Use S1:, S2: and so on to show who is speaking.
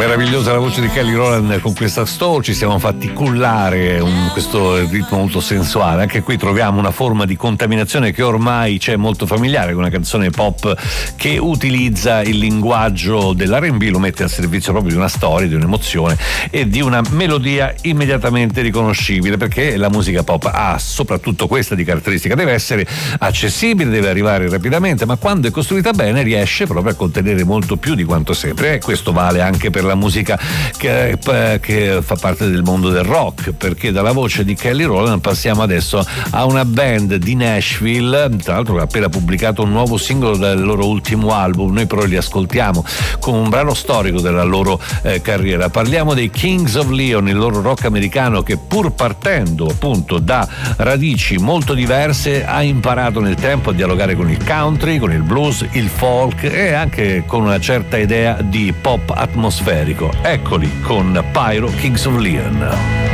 S1: Meravigliosa la voce di Kelly Rowland con questa Store, ci siamo fatti cullare questo ritmo molto sensuale. Anche qui troviamo una forma di contaminazione che ormai c'è molto familiare, con una canzone pop che utilizza il linguaggio dell'R&B, lo mette al servizio proprio di una storia, di un'emozione e di una melodia immediatamente riconoscibile, perché la musica pop ha soprattutto questa di caratteristica: deve essere accessibile, deve arrivare rapidamente, ma quando è costruita bene riesce proprio a contenere molto più di quanto sempre, e questo vale anche per la musica che fa parte del mondo del rock, perché dalla voce di Kelly Rowland passiamo adesso a una band di Nashville, tra l'altro ha appena pubblicato un nuovo singolo dal loro ultimo album. Noi però li ascoltiamo come un brano storico della loro carriera. Parliamo dei Kings of Leon, il loro rock americano che, pur partendo appunto da radici molto diverse, ha imparato nel tempo a dialogare con il country, con il blues, il folk e anche con una certa idea di pop atmosferico. Eccoli con Pyro, Kings of Leon.